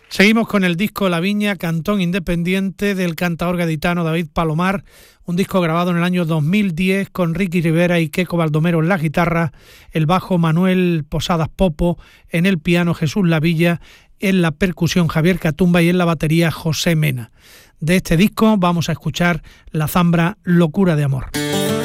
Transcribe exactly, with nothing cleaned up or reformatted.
Seguimos con el disco La Viña, Cantón Independiente, del cantaor gaditano David Palomar, un disco grabado en el año dos mil diez con Ricky Rivera y Queco Baldomero en la guitarra, el bajo Manuel Posadas Popo, en el piano Jesús Lavilla, en la percusión Javier Catumba y en la batería José Mena. De este disco vamos a escuchar la zambra Locura de Amor.